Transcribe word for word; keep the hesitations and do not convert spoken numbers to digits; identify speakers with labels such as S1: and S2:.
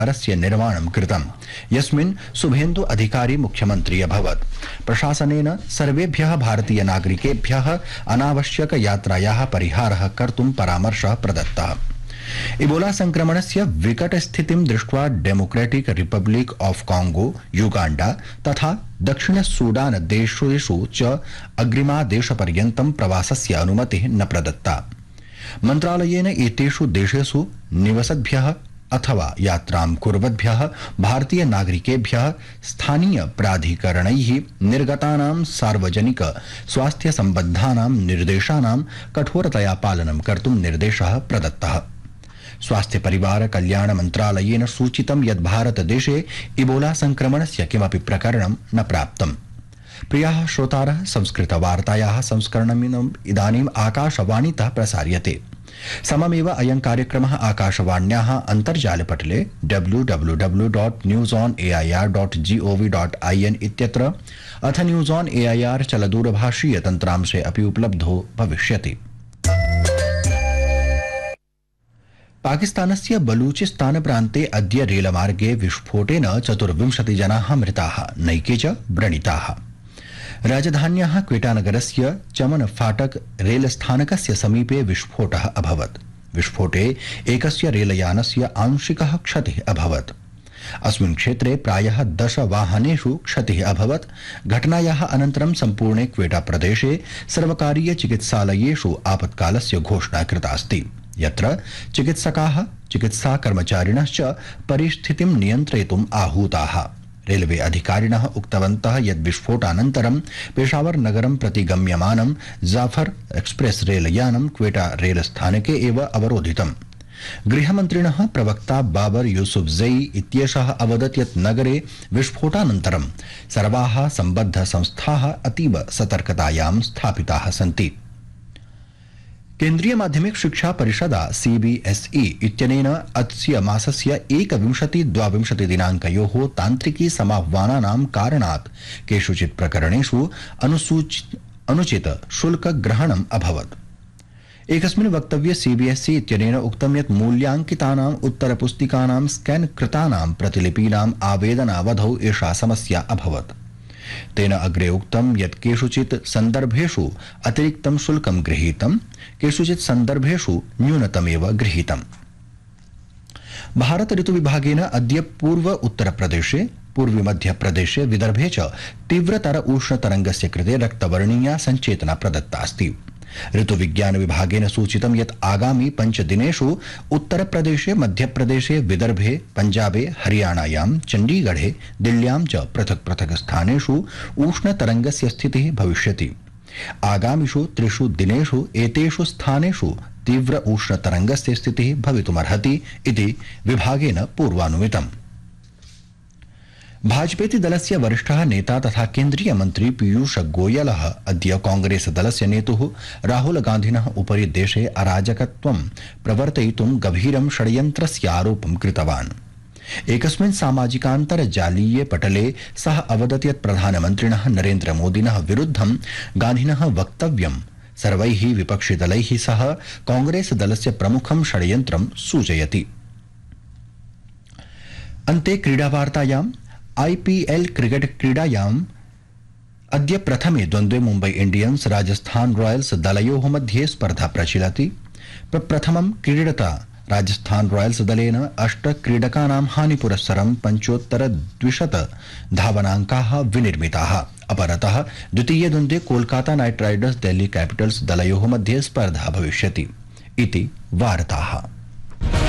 S1: रस्य निर्माणं कृतम्, यस्मिन् शुभेन्दु अधिकारी मुख्यमंत्री अभवत्। प्रशासनेन सर्वेभ्यः भारतीय नागरिकेभ्यः अनावश्यक यात्रायाः परिहारः कर्तुं परामर्शः प्रदत्तः। इबोला संक्रमणस्य विकट स्थितिं दृष्ट्वा democratic Republic of Congo, Uganda तथा दक्षिण सूडान देशेषु च अग्रिमादेशपर्यन्तं प्रवासस्य अनुमतिः न प्रदत्ता। मन्त्रालयेन एतेषु देशेषु निवसद्भ्यः अथवा यात्रां कुर्वद्भ्यः भारतीय नागरिकेभ्यः स्थानीय प्राधिकरणैः निर्गतानां सार्वजनिक स्वास्थ्य संबद्धानां निर्देशानां कठोरतया पालनं कर्तुं निर्देशः प्रदत्तः। स्वास्थ्य परिवार कल्याण मन्त्रालयेन सूचितं यत् भारतदेशे इबोला संक्रमणस्य किमपि प्रकरणं न प्राप्तम्। प्रियाः श्रोतारः, संस्कृतवार्तायाः संस्करणमिदम् इदानीम् आकाशवाणीतः प्रसार्यते। सममेव अयं कार्यक्रमः आकाशवाण्याः अन्तर्जालपटले W W W dot news on A I R dot G O V dot I N इत्यत्र अथ news on A I R चलदूरभाषीय तन्त्रांशे अपि उपलब्धो भविष्यति। पाकिस्तानस्य बलूचिस्तान प्रान्ते अद्य रेलमार्गे विस्फोटेन चतुर्विंशति जनाः मृताः, नैके च व्रणिताः। राजधान्याः क्वेटानगरस्य चमन फाटक रेलस्थानकस्य समीपे विस्फोटः अभवत्। विस्फोटे एकस्य रेलयानस्य आंशिकः क्षतिः अभवत्। अस्मिन् क्षेत्रे प्रायः दश वाहनेषु क्षतिः अभवत्। घटनायाः अनन्तरं सम्पूर्णे क्वेटा प्रदेशे सर्वकारीय चिकित्सालयेषु आपत्कालस्य घोषणा कृता अस्ति, यत्र चिकित्सकाः चिकित्सा कर्मचारिणश्च परिस्थितिं नियन्त्रयितुम् आहूताः। रेलवे अधिकारिणः उक्तवन्तः यत् विस्फोटानन्तरं पेशावर नगरं प्रति गम्यमानं जाफर एक्सप्रेस रेलयानं क्वेटा रेलस्थानके एव अवरोधितम्। गृहमन्त्रिणः प्रवक्ता बाबर यूसुफजई इत्येषः अवदत् यत् नगरे विस्फोटानन्तरं सर्वाः सम्बद्ध संस्थाः अतीव सतर्कतायां स्थापिताः सन्ति। केन्द्रीय माध्यमिक शिक्षा परिषदा सीबीएसई इत्यनेन अस्य मासस्य एकविंशति द्वाविंशति दिनाङ्कयोः तान्त्रिकी समाह्वानानां कारणात् केषुचित् प्रकरणेषु अनुचित शुल्क ग्रहणम् अभवत्। एकस्मिन् वक्तव्ये सीबीएसई इत्यनेन उक्तं यत् मूल्याङ्कितानाम् उत्तरपुस्तिकानां स्कैन कृतानां प्रतिलिपीनाम् आवेदनावधौ एषा समस्या अभवत्। तेन अग्रे उक्तं यत् केषुचित् सन्दर्भेषु अतिरिक्तं शुल्कं गृहीतं, केषुचित् सन्दर्भेषु न्यूनतमेव गृहीतम्। भारत ऋतु विभागेन अद्य पूर्व उत्तरप्रदेशे, पूर्वी मध्यप्रदेशे, विदर्भे च तीव्रतर उष्णतरङ्गस्य कृते रक्तवर्णीया सञ्चेतना प्रदत्ता अस्ति। ऋतु विज्ञान विभागेन सूचितं यत् आगामि पञ्चदिनेषु उत्तरप्रदेशे, मध्यप्रदेशे, विदर्भे, पञ्जाबे, हरियाणायां, चण्डीगढे, दिल्ल्यां च पृथक् पृथक् स्थानेषु उष्णतरङ्गस्य स्थितिः भविष्यति। आगामिषु त्रिषु दिनेषु एतेषु स्थानेषु तीव्र उष्णतरङ्गस्य स्थितिः भवितुमर्हति इति विभागेन पूर्वानुमितम्। भाजपेति दलस्य वरिष्ठः नेता तथा केन्द्रीय मन्त्री पीयूष गोयलः अद्य कांग्रेस दलस्य नेतुः राहुल गान्धिनः उपरि देशे अराजकत्वं प्रवर्तयितुं गभीरं षड्यन्त्रस्य आरोपं कृतवान्। एकस्मिन् सामाजिकान्तर्जालीये पटले सः अवदत् यत् प्रधानमन्त्रिणः नरेन्द्र मोदिनः विरुद्धं गान्धिनः वक्तव्यं सर्वैः विपक्षिदलैः सह कांग्रेस दलस्य प्रमुखं षड्यन्त्रं सूचयति। अन्ते क्रीडावार्तायाम् आईपीएल क्रिकेट क्रीडायाम् अद्य प्रथमे द्वन्द्वे मुम्बै इंडियन्स राजस्थान रॉयल्स दलयोः मध्ये स्पर्धा प्रचलति। प्रथमं क्रीडता राजस्थान रॉयल्स दलेन अष्ट क्रीडकानां हानिपुरस्सरं पञ्चोत्तर द्विशत धावनाङ्काः विनिर्मिताः। अपरतः द्वितीये द्वन्द्वे Kolkata night Riders Delhi Capitals दलयोः मध्ये स्पर्धा भविष्यति इति वार्ताः।